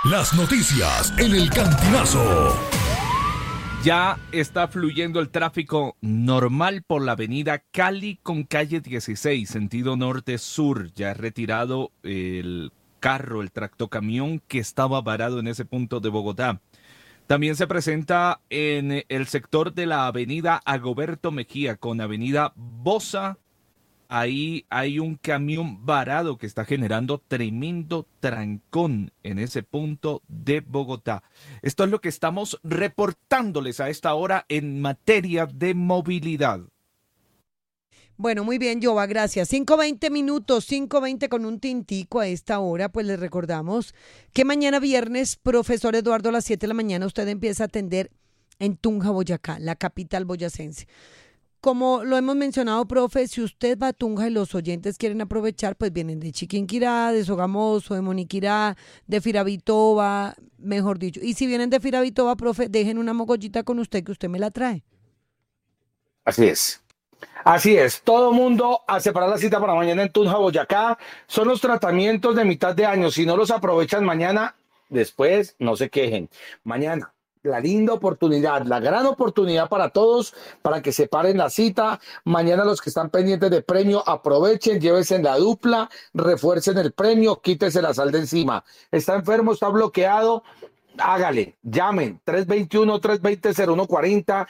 Las noticias en el Cantinazo. Ya está fluyendo el tráfico normal por la avenida Cali con calle 16, sentido norte-sur. Ya ha retirado el carro, el tractocamión que estaba varado en ese punto de Bogotá. También se presenta en el sector de la avenida Agoberto Mejía con avenida Bosa. Ahí hay un camión varado que está generando tremendo trancón en ese punto de Bogotá. Esto es lo que estamos reportándoles a esta hora en materia de movilidad. Bueno, muy bien, Jova, gracias. 5:20 minutos, 5:20 con un tintico a esta hora. Pues les recordamos que mañana viernes, profesor Eduardo, a las 7 de la mañana, usted empieza a atender en Tunja, Boyacá, la capital boyacense. Como lo hemos mencionado, profe, si usted va a Tunja y los oyentes quieren aprovechar, pues vienen de Chiquinquirá, de Sogamoso, de Moniquirá, de Firavitoba, mejor dicho. Y si vienen de Firavitoba, profe, dejen una mogollita con usted que usted me la trae. Así es. Así es, todo mundo a separar la cita para mañana en Tunja, Boyacá. Son los tratamientos de mitad de año. Si no los aprovechan mañana, después no se quejen. Mañana, la linda oportunidad, la gran oportunidad para todos, para que separen la cita. Mañana los que están pendientes de premio, aprovechen, llévense en la dupla, refuercen el premio, quítese la sal de encima. Está enfermo, está bloqueado. Hágale, llamen 321-320-0140,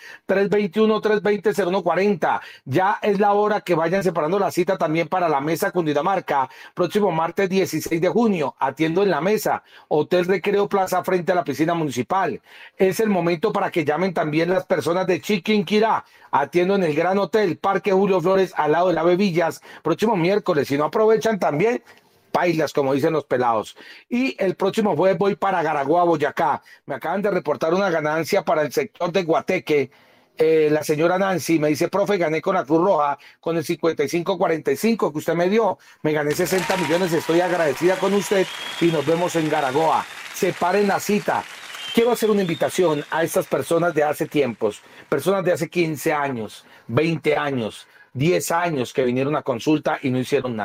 321-320-0140. Ya es la hora que vayan separando la cita también para la mesa Cundinamarca. Próximo martes 16 de junio, atiendo en la mesa, Hotel Recreo Plaza frente a la piscina municipal. Es el momento para que llamen también las personas de Chiquinquirá. Atiendo en el Gran Hotel Parque Julio Flores al lado de la Bebillas. Próximo miércoles, si no aprovechan también, pailas, como dicen los pelados. Y el próximo jueves voy para Garagoa, Boyacá. Me acaban de reportar una ganancia para el sector de Guateque. La señora Nancy me dice, profe, gané con la Cruz Roja, con el 5545 que usted me dio. Me gané 60 millones, estoy agradecida con usted y nos vemos en Garagoa. Separen la cita. Quiero hacer una invitación a estas personas de hace tiempos, personas de hace 15 años, 20 años, 10 años que vinieron a consulta y no hicieron nada.